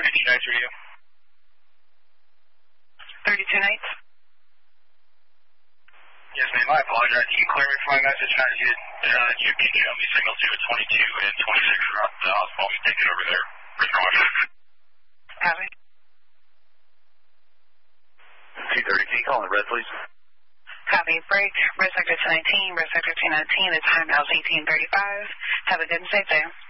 32 nights radio. 32 nights? Yes, ma'am. I apologize. Can you clarify my message? You can show me signal 2 at 22 and 26 around the hospital. I'm taking over there. Copy. 230, can you call in red, please? Copy. Break. Red sector 219, red sector 219. The time now is 18:35. Have a good and safe day.